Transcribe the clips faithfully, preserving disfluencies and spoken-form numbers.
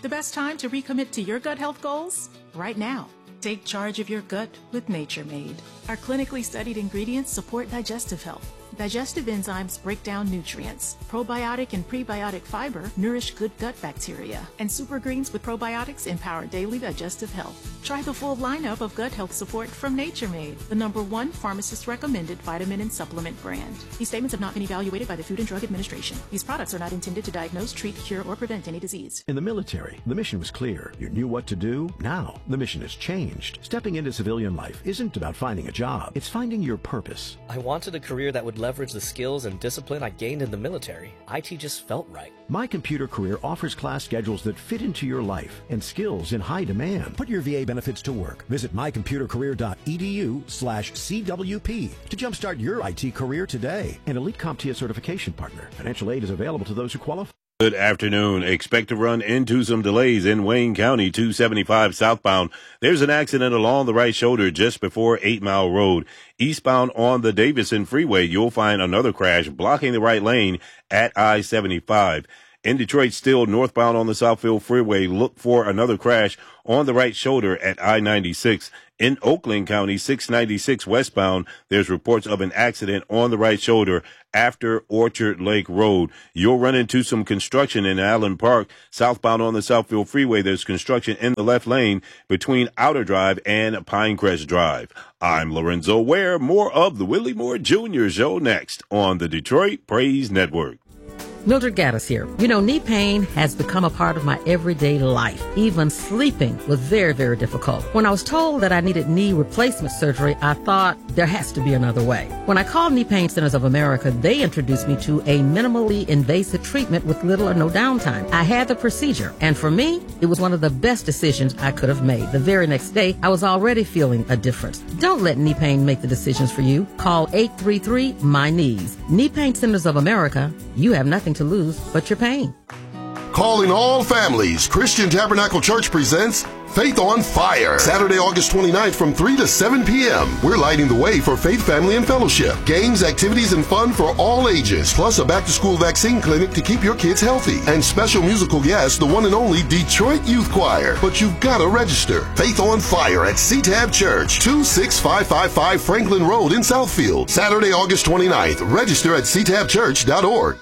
The best time to recommit to your gut health goals? Right now. Take charge of your gut with Nature Made. Our clinically studied ingredients support digestive health. Digestive enzymes break down nutrients. Probiotic and prebiotic fiber nourish good gut bacteria. And super greens with probiotics empower daily digestive health. Try the full lineup of gut health support from Nature Made, the number one pharmacist-recommended vitamin and supplement brand. These statements have not been evaluated by the Food and Drug Administration. These products are not intended to diagnose, treat, cure, or prevent any disease. In the military, the mission was clear. You knew what to do. Now, the mission has changed. Stepping into civilian life isn't about finding a job. It's finding your purpose. I wanted a career that would leverage the skills and discipline I gained in the military. I T just felt right. My Computer Career offers class schedules that fit into your life and skills in high demand. Put your V A benefits to work. Visit mycomputercareer.edu slash CWP to jumpstart your I T career today. An Elite CompTIA certification partner. Financial aid is available to those who qualify. Good afternoon. Expect to run into some delays in Wayne County, two seventy-five southbound. There's an accident along the right shoulder just before eight Mile Road. Eastbound on the Davison Freeway, you'll find another crash blocking the right lane at I seventy-five. In Detroit, still northbound on the Southfield Freeway, look for another crash on the right shoulder at I ninety-six. In Oakland County, six ninety-six westbound, there's reports of an accident on the right shoulder after Orchard Lake Road. You'll run into some construction in Allen Park. Southbound on the Southfield Freeway, there's construction in the left lane between Outer Drive and Pinecrest Drive. I'm Lorenzo Ware. More of the Willie Moore Junior Show next on the Detroit Praise Network. Mildred Gaddis here. You know, knee pain has become a part of my everyday life. Even sleeping was very, very difficult. When I was told that I needed knee replacement surgery, I thought there has to be another way. When I called Knee Pain Centers of America, they introduced me to a minimally invasive treatment with little or no downtime. I had the procedure, and for me, it was one of the best decisions I could have made. The very next day, I was already feeling a difference. Don't let knee pain make the decisions for you. Call eight three three, M Y K N E E S. Knee Pain Centers of America. You have nothing to lose but your pain. Calling all families, Christian Tabernacle Church presents Faith on Fire. Saturday, August twenty-ninth from three to seven p.m. We're lighting the way for faith, family, and fellowship. Games, activities, and fun for all ages. Plus a back-to-school vaccine clinic to keep your kids healthy. And special musical guests, the one and only Detroit Youth Choir. But you've got to register. Faith on Fire at C T A B Church, two six five five five Franklin Road in Southfield. Saturday, August twenty-ninth. Register at c tab church dot org.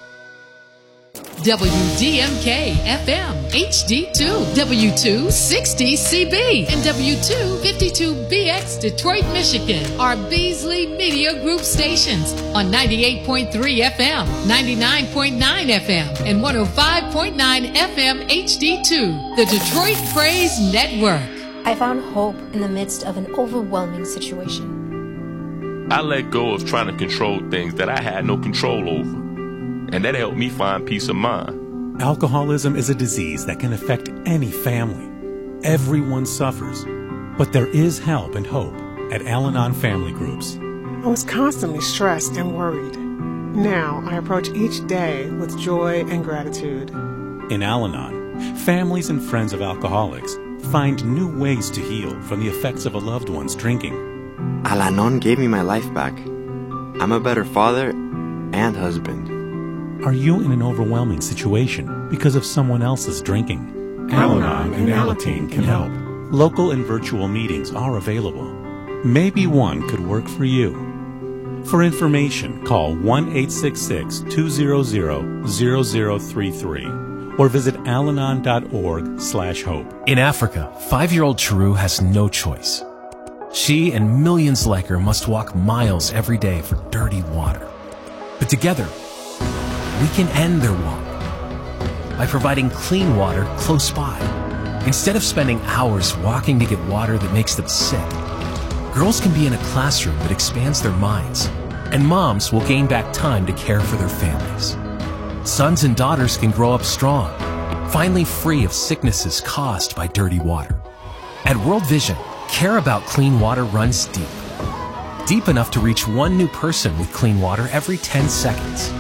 W D M K F M H D two, W two sixty C B, and W two fifty-two B X Detroit, Michigan are Beasley Media Group stations on ninety-eight point three F M, ninety-nine point nine F M, and one oh five point nine F M H D two, the Detroit Praise Network. I found hope in the midst of an overwhelming situation. I let go of trying to control things that I had no control over. And that helped me find peace of mind. Alcoholism is a disease that can affect any family. Everyone suffers. But there is help and hope at Al-Anon Family Groups. I was constantly stressed and worried. Now I approach each day with joy and gratitude. In Al-Anon, families and friends of alcoholics find new ways to heal from the effects of a loved one's drinking. Al-Anon gave me my life back. I'm a better father and husband. Are you in an overwhelming situation because of someone else's drinking? Al-Anon and Alateen can help. Local and virtual meetings are available. Maybe one could work for you. For information, call one eight six six, two zero zero, zero zero three three or visit alanon dot org slash hope. In Africa, five-year-old Chiru has no choice. She and millions like her must walk miles every day for dirty water. But together, we can end their walk by providing clean water close by. Instead of spending hours walking to get water that makes them sick, girls can be in a classroom that expands their minds, and moms will gain back time to care for their families. Sons and daughters can grow up strong, finally free of sicknesses caused by dirty water. At World Vision, care about clean water runs deep. Deep enough to reach one new person with clean water every ten seconds.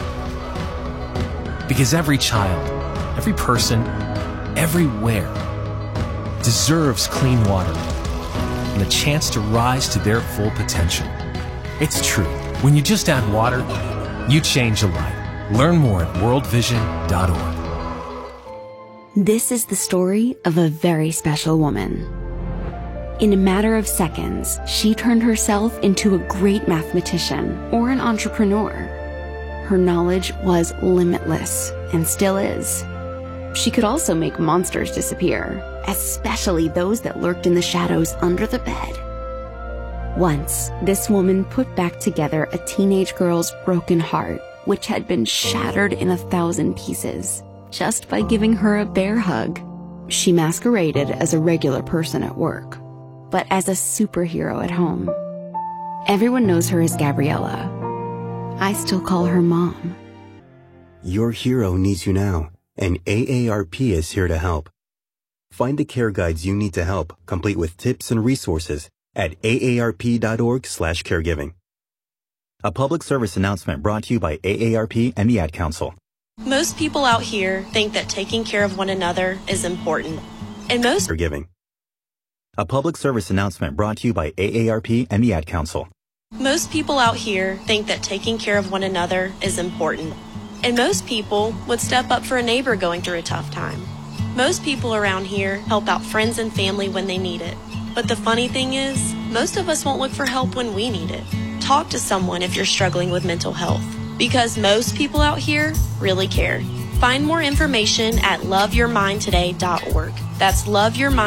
Because every child, every person, everywhere deserves clean water and a chance to rise to their full potential. It's true. When you just add water, you change a life. Learn more at world vision dot org. This is the story of a very special woman. In a matter of seconds, she turned herself into a great mathematician or an entrepreneur. Her knowledge was limitless and still is. She could also make monsters disappear, especially those that lurked in the shadows under the bed. Once, this woman put back together a teenage girl's broken heart, which had been shattered in a thousand pieces, just by giving her a bear hug. She masqueraded as a regular person at work, but as a superhero at home. Everyone knows her as Gabriella. I still call her Mom. Your hero needs you now, and A A R P is here to help. Find the care guides you need to help, complete with tips and resources at A A R P dot org slash caregiving. A public service announcement brought to you by A A R P and the Ad Council. Most people out here think that taking care of one another is important. And most Caregiving. A public service announcement brought to you by A A R P and the Ad Council. Most people out here think that taking care of one another is important. And most people would step up for a neighbor going through a tough time. Most people around here help out friends and family when they need it. But the funny thing is, most of us won't look for help when we need it. Talk to someone if you're struggling with mental health, because most people out here really care. Find more information at love your mind today dot org. That's love your mind